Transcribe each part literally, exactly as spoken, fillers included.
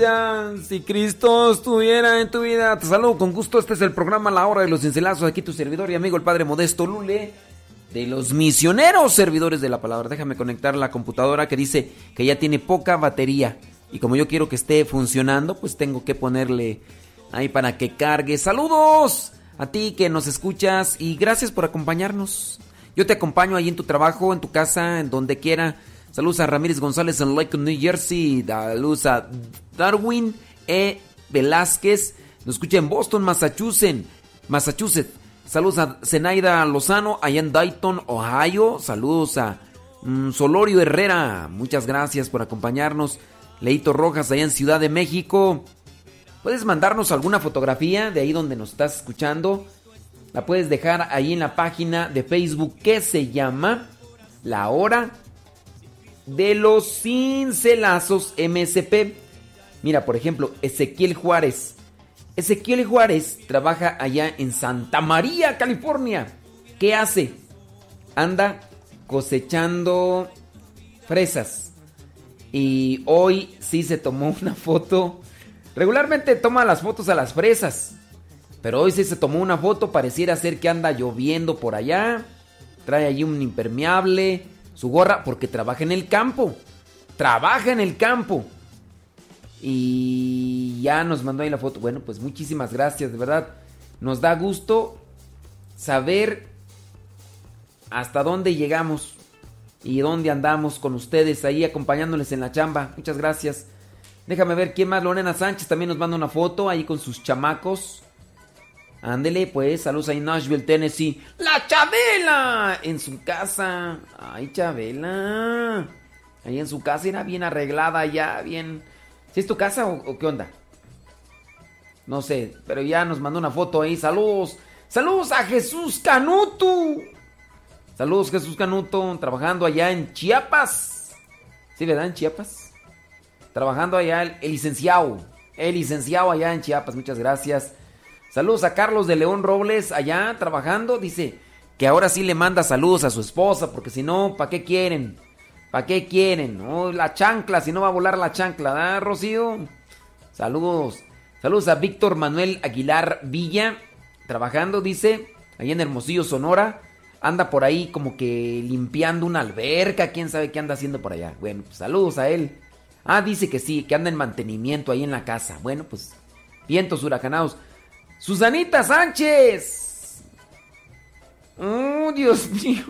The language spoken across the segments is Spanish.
gracias. Si Cristo estuviera en tu vida. Te saludo con gusto. Este es el programa La Hora de los Cincelazos. Aquí tu servidor y amigo, el Padre Modesto Lule, de los misioneros servidores de la palabra. Déjame conectar la computadora que dice que ya tiene poca batería. Y como yo quiero que esté funcionando, pues tengo que ponerle ahí para que cargue. Saludos a ti que nos escuchas y gracias por acompañarnos. Yo te acompaño ahí en tu trabajo, en tu casa, en donde quiera. Saludos a Ramírez González en Lake, New Jersey. Saludos a Darwin E. Velázquez. Nos escucha en Boston, Massachusetts. Massachusetts. Saludos a Zenaida Lozano allá en Dayton, Ohio. Saludos a mm, Solorio Herrera. Muchas gracias por acompañarnos. Leito Rojas allá en Ciudad de México. Puedes mandarnos alguna fotografía de ahí donde nos estás escuchando. La puedes dejar ahí en la página de Facebook que se llama La Hora de los Cincelazos M S P. Mira, por ejemplo, Ezequiel Juárez. Ezequiel Juárez trabaja allá en Santa María, California. ¿Qué hace? Anda cosechando fresas. Y hoy sí se tomó una foto. Regularmente toma las fotos a las fresas, pero hoy sí se tomó una foto. Pareciera ser que anda lloviendo por allá. Trae allí un impermeable, su gorra, porque trabaja en el campo. Trabaja en el campo. Y ya nos mandó ahí la foto. Bueno, pues muchísimas gracias, de verdad. Nos da gusto saber hasta dónde llegamos y dónde andamos con ustedes ahí acompañándoles en la chamba. Muchas gracias. Déjame ver quién más. Lorena Sánchez también nos manda una foto ahí con sus chamacos. Ándele, pues, saludos ahí en Nashville, Tennessee. ¡La Chabela! En su casa. ¡Ay, Chabela! Ahí en su casa era bien arreglada ya, bien... ¿Sí es tu casa o, o qué onda? No sé, pero ya nos mandó una foto ahí. ¡Saludos! ¡Saludos a Jesús Canuto! Saludos, Jesús Canuto, trabajando allá en Chiapas. ¿Sí, verdad? En Chiapas. Trabajando allá el, el licenciado. El licenciado allá en Chiapas, muchas gracias. Saludos a Carlos de León Robles, allá trabajando. Dice que ahora sí le manda saludos a su esposa, porque si no, ¿para qué quieren? ¿Para qué quieren? Oh, la chancla, si no va a volar la chancla, ¿verdad, Rocío? Saludos. Saludos a Víctor Manuel Aguilar Villa, trabajando, dice, allá en Hermosillo, Sonora. Anda por ahí como que limpiando una alberca, quién sabe qué anda haciendo por allá. Bueno, pues saludos a él. Ah, dice que sí, que anda en mantenimiento ahí en la casa. Bueno, pues vientos huracanados. ¡Susanita Sánchez! ¡Oh, Dios mío!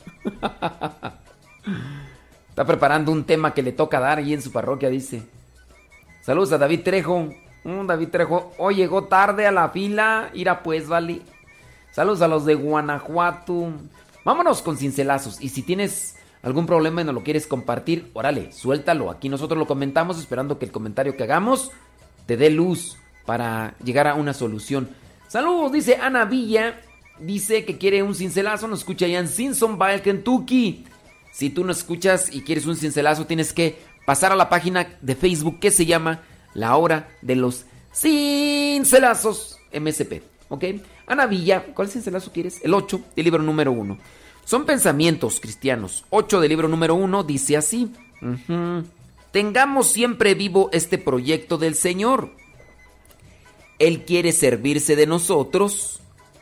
Está preparando un tema que le toca dar ahí en su parroquia, dice. Saludos a David Trejo. Mm, David Trejo, hoy llegó tarde a la fila. Irá pues, vale. Saludos a los de Guanajuato. Vámonos con cincelazos. Y si tienes algún problema y no lo quieres compartir, órale, suéltalo. Aquí nosotros lo comentamos, esperando que el comentario que hagamos te dé luz para llegar a una solución. Saludos, dice Ana Villa. Dice que quiere un cincelazo. Nos escucha allá en Simpsonville, Kentucky. Si tú nos escuchas y quieres un cincelazo, tienes que pasar a la página de Facebook que se llama La Hora de los Cincelazos M S P. ¿Ok? Ana Villa, ¿cuál cincelazo quieres? El ocho del libro número uno. Son pensamientos cristianos. ocho del libro número uno dice así. Uh-huh. Tengamos siempre vivo este proyecto del Señor. Él quiere servirse de nosotros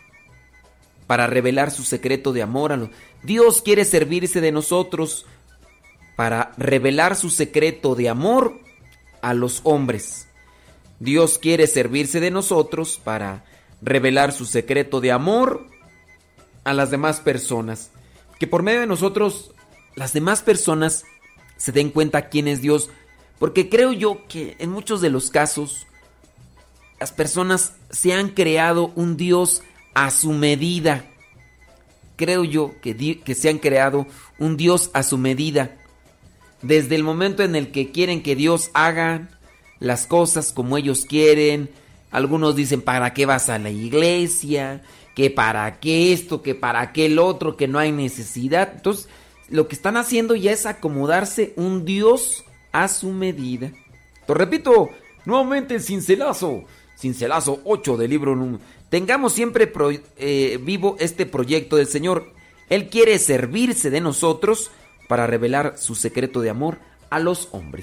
para revelar su secreto de amor a los... Dios quiere servirse de nosotros para revelar su secreto de amor a los hombres. Dios quiere servirse de nosotros para revelar su secreto de amor a las demás personas. Que por medio de nosotros las demás personas se den cuenta quién es Dios. Porque creo yo que en muchos de los casos las personas se han creado un Dios a su medida. Creo yo que, di- que se han creado un Dios a su medida. Desde el momento en el que quieren que Dios haga las cosas como ellos quieren. Algunos dicen, ¿para qué vas a la iglesia? Que para qué esto, que para qué el otro, que no hay necesidad. Entonces, lo que están haciendo ya es acomodarse un Dios a su medida. Te repito, nuevamente el cincelazo. Cincelazo ocho del libro número. Tengamos siempre pro, eh, vivo este proyecto del Señor. Él quiere servirse de nosotros para revelar su secreto de amor a los hombres.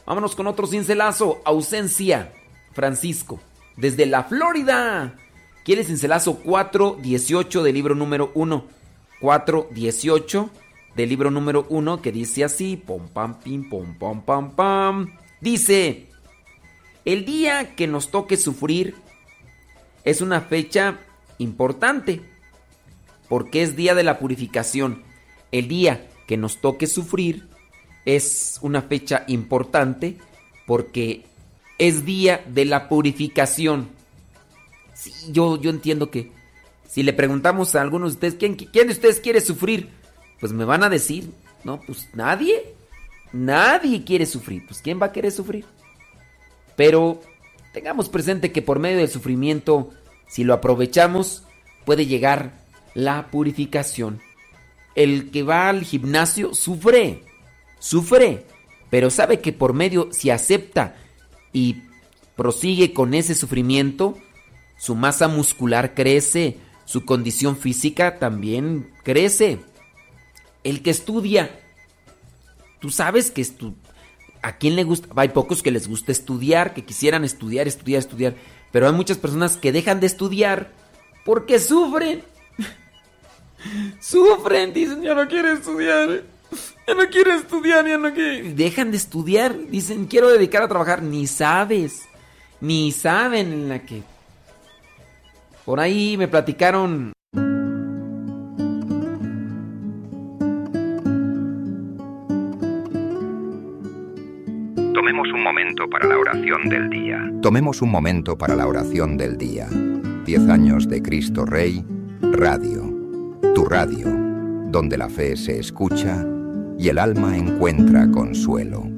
Vámonos con otro cincelazo. Ausencia. Francisco. Desde la Florida. ¿Quieres cincelazo? cuatro dieciocho del libro número uno. cuatro dieciocho del libro número uno, que dice así. Pom, pam, pim, pom, pam, pam, pam. Dice: el día que nos toque sufrir es una fecha importante, porque es día de la purificación. El día que nos toque sufrir es una fecha importante, porque es día de la purificación. Sí, yo, yo entiendo que si le preguntamos a algunos de ustedes, ¿quién, ¿quién de ustedes quiere sufrir? Pues me van a decir, no, pues nadie. Nadie quiere sufrir. Pues ¿quién va a querer sufrir? Pero tengamos presente que por medio del sufrimiento, si lo aprovechamos, puede llegar la purificación. El que va al gimnasio sufre, sufre, pero sabe que por medio, si acepta y prosigue con ese sufrimiento, su masa muscular crece, su condición física también crece. El que estudia, tú sabes que estu- a quién le gusta, hay pocos que les gusta estudiar, que quisieran estudiar, estudiar, estudiar, pero hay muchas personas que dejan de estudiar porque sufren. Sufren, dicen, ya no quiero estudiar, ya no quiero estudiar, ya no quiero. Dejan de estudiar, dicen, quiero dedicar a trabajar. Ni sabes, ni saben en la que. Por ahí me platicaron. Tomemos un momento para la oración del día. Tomemos un momento para la oración del día. Diez años de Cristo Rey, Radio. Tu radio, donde la fe se escucha y el alma encuentra consuelo.